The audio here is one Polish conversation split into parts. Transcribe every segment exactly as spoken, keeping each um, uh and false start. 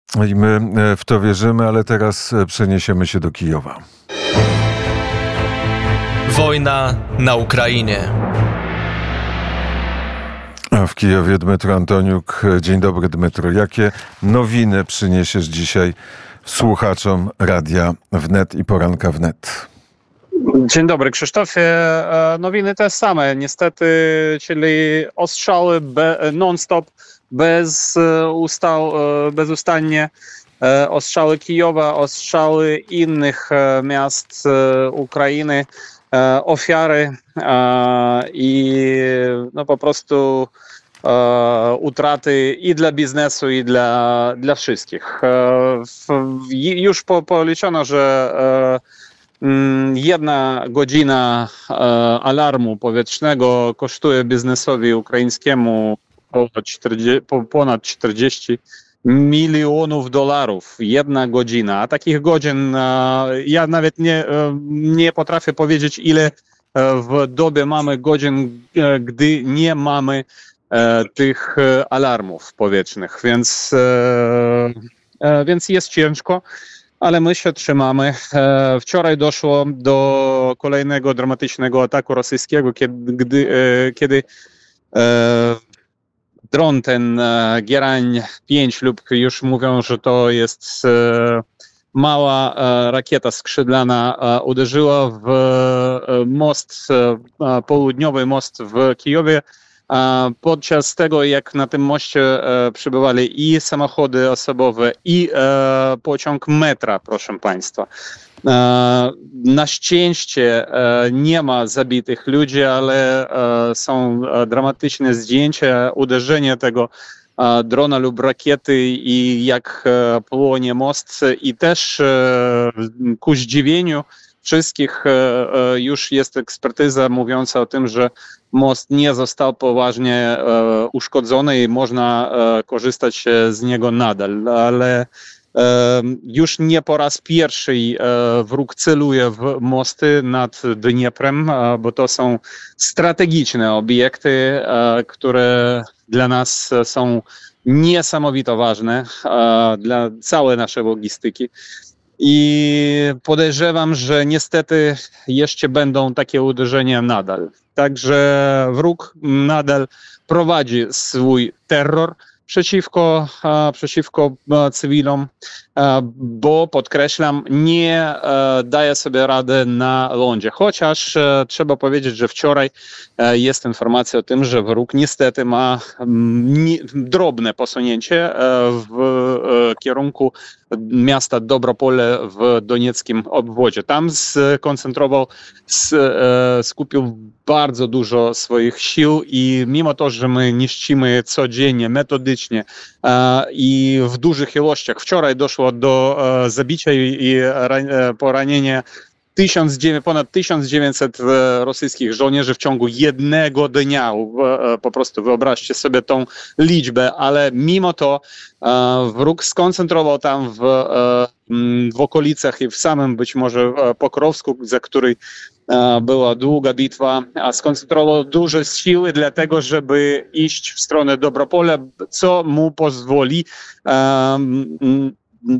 I my w to wierzymy, ale teraz przeniesiemy się do Kijowa. Wojna na Ukrainie. A w Kijowie Dmytro Antoniuk. Dzień dobry, Dmytro. Jakie nowiny przyniesiesz dzisiaj słuchaczom Radia Wnet i Poranka Wnet? Dzień dobry, Krzysztofie. Nowiny te same, niestety, czyli ostrzały non-stop, bez ustał, bezustannie. Ostrzały Kijowa, ostrzały innych miast Ukrainy, ofiary i no po prostu utraty i dla biznesu, i dla, dla wszystkich. Już policzono, że jedna godzina alarmu powietrznego kosztuje biznesowi ukraińskiemu ponad czterdzieści milionów dolarów. Jedna godzina. A takich godzin ja nawet nie, nie potrafię powiedzieć, ile w dobie mamy godzin, gdy nie mamy tych alarmów powietrznych. Więc, więc jest ciężko. Ale my się trzymamy. Wczoraj doszło do kolejnego dramatycznego ataku rosyjskiego, kiedy, gdy, kiedy dron ten Gerań pięć lub już mówią, że to jest mała rakieta skrzydlana, uderzyła w most, południowy most w Kijowie. Podczas tego, jak na tym moście przybywali i samochody osobowe, i pociąg metra, proszę Państwa. Na szczęście nie ma zabitych ludzi, ale są dramatyczne zdjęcia, uderzenie tego drona lub rakiety i jak płonie most. I też ku zdziwieniu wszystkich już jest ekspertyza mówiąca o tym, że most nie został poważnie uszkodzony i można korzystać z niego nadal, ale już nie po raz pierwszy wróg celuje w mosty nad Dnieprem, bo to są strategiczne obiekty, które dla nas są niesamowite ważne dla całej naszej logistyki. I podejrzewam, że niestety jeszcze będą takie uderzenia nadal. Także wróg nadal prowadzi swój terror przeciwko, przeciwko cywilom, bo podkreślam, nie daje sobie rady na lądzie. Chociaż trzeba powiedzieć, że wczoraj jest informacja o tym, że wróg niestety ma drobne posunięcie w kierunku miasta Dobropole w donieckim obwodzie. Tam skoncentrował, skupił bardzo dużo swoich sił i mimo to, że my niszczymy codziennie, metodycznie i w dużych ilościach, wczoraj doszło do zabicia i poranienia ponad tysiąc dziewięćset rosyjskich żołnierzy w ciągu jednego dnia. Po prostu wyobraźcie sobie tą liczbę, ale mimo to wróg skoncentrował tam w, w okolicach i w samym być może Pokrowsku, za który była długa bitwa, skoncentrował duże siły dlatego, żeby iść w stronę Dobropola, co mu pozwoli um,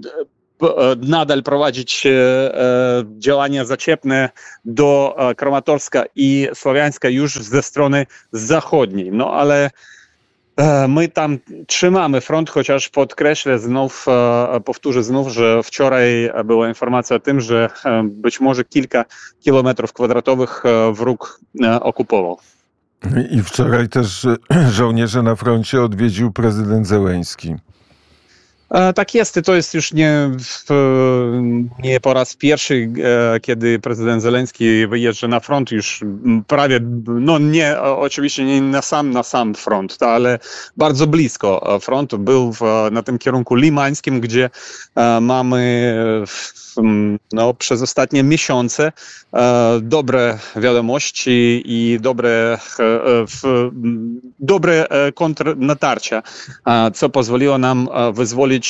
nadal prowadzić działania zaczepne do Kramatorska i Słowiańska już ze strony zachodniej. No ale my tam trzymamy front, chociaż podkreślę znów, powtórzę znów, że wczoraj była informacja o tym, że być może kilka kilometrów kwadratowych wróg okupował. I wczoraj też żołnierze na froncie odwiedził prezydent Zełenski. Tak jest i to jest już nie, nie po raz pierwszy, kiedy prezydent Zełenski wyjeżdża na front, już prawie, no nie, oczywiście nie na sam, na sam front, ale bardzo blisko frontu. Był w, na tym kierunku limańskim, gdzie mamy no, przez ostatnie miesiące dobre wiadomości i dobre, dobre kontrnatarcia, co pozwoliło nam wyzwolić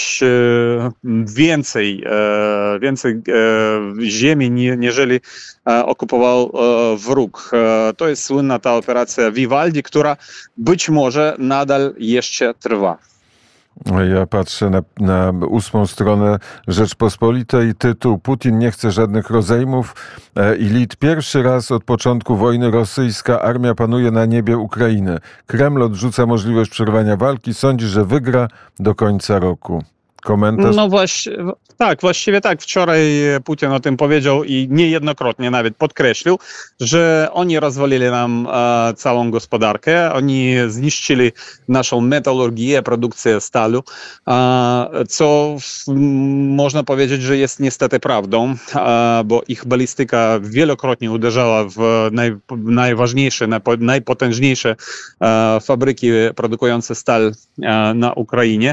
więcej, więcej ziemi, niżeli okupował wróg. To jest słynna ta operacja Vivaldi, która być może nadal jeszcze trwa. Ja patrzę na, na ósmą stronę Rzeczpospolitej, tytuł: Putin nie chce żadnych rozejmów i lit. Pierwszy raz od początku wojny rosyjska armia panuje na niebie Ukrainy. Kreml odrzuca możliwość przerwania walki, sądzi, że wygra do końca roku. Komentarz? No właśnie, tak, właściwie tak. Wczoraj Putin o tym powiedział i niejednokrotnie nawet podkreślił, że oni rozwalili nam e, całą gospodarkę, oni zniszczyli naszą metalurgię, produkcję stalu, e, co w, można powiedzieć, że jest niestety prawdą, e, bo ich balistyka wielokrotnie uderzała w naj, najważniejsze, najpo, najpotężniejsze e, fabryki produkujące stal e, na Ukrainie.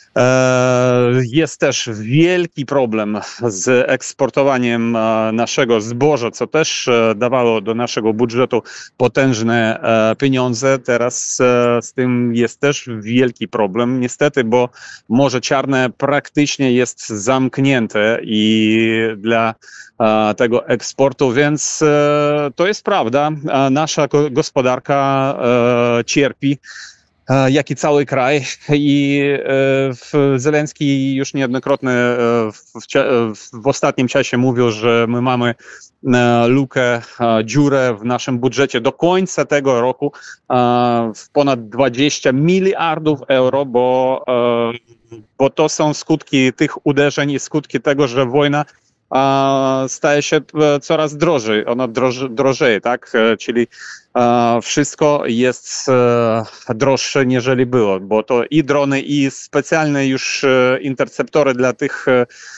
Jest też wielki problem z eksportowaniem naszego zboża, co też dawało do naszego budżetu potężne pieniądze. Teraz z tym jest też wielki problem, niestety, bo Morze Czarne praktycznie jest zamknięte i dla tego eksportu, więc to jest prawda. Nasza gospodarka cierpi, jak i cały kraj, i Zelenski już niejednokrotnie w, w ostatnim czasie mówił, że my mamy lukę, dziurę w naszym budżecie do końca tego roku w ponad dwadzieścia miliardów euro, bo, bo to są skutki tych uderzeń i skutki tego, że wojna staje się coraz drożej, ona droży, drożeje, tak? Czyli wszystko jest droższe niżeli było, bo to i drony, i specjalne już interceptory dla tych,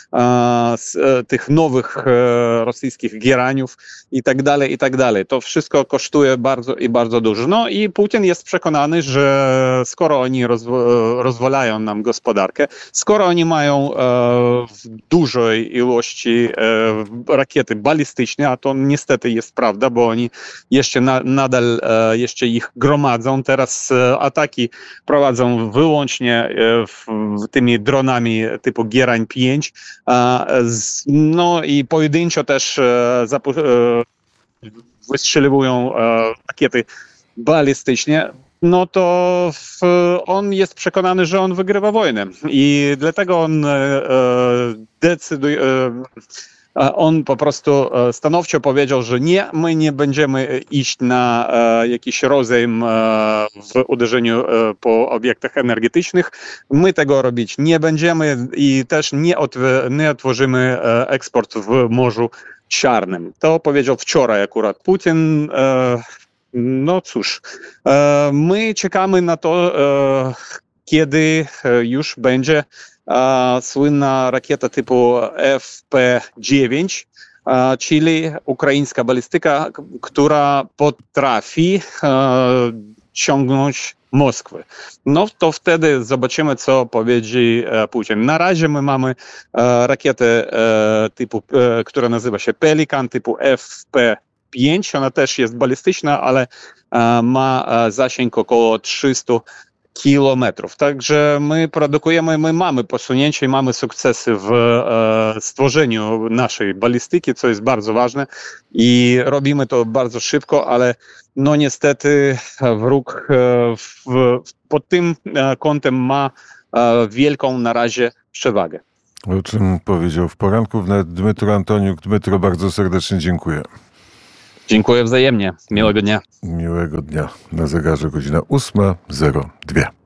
tych nowych rosyjskich gieraniów i tak dalej, i tak dalej. To wszystko kosztuje bardzo i bardzo dużo. No i Putin jest przekonany, że skoro oni rozw- rozwalają nam gospodarkę, skoro oni mają w dużej ilości rakiety balistyczne, a to niestety jest prawda, bo oni jeszcze na, nadal jeszcze ich gromadzą. Teraz ataki prowadzą wyłącznie w, w tymi dronami typu Gierań pięć. No i pojedynczo też zapu- wystrzeliwują rakiety balistyczne. No to w, on jest przekonany, że on wygrywa wojnę i dlatego on e, decyduje, e, on po prostu stanowczo powiedział, że nie, my nie będziemy iść na e, jakiś rozejm e, w uderzeniu e, po obiektach energetycznych. My tego robić nie będziemy i też nie, ot, nie otworzymy e, eksport w Morzu Czarnym. To powiedział wczoraj akurat Putin. E, no cóż, e, my czekamy na to, e, kiedy już będzie a, słynna rakieta typu F P dziewięć, a, czyli ukraińska balistyka, która potrafi a, ciągnąć Moskwę. No to wtedy zobaczymy, co powiedzie Putin. Na razie my mamy a, rakietę a, typu, a, która nazywa się Pelikan, typu F P pięć. Ona też jest balistyczna, ale a, ma a, zasięg około trzysta kilometrów. Także my produkujemy, my mamy posunięcie i mamy sukcesy w e, stworzeniu naszej balistyki, co jest bardzo ważne i robimy to bardzo szybko, ale no niestety wróg e, w, pod tym e, kątem ma e, wielką na razie przewagę. O czym powiedział w poranku wnet Dmytro Antoniuk. Dmytro, bardzo serdecznie dziękuję. Dziękuję wzajemnie. Miłego dnia. Miłego dnia. Na zegarze godzina ósma zero dwa.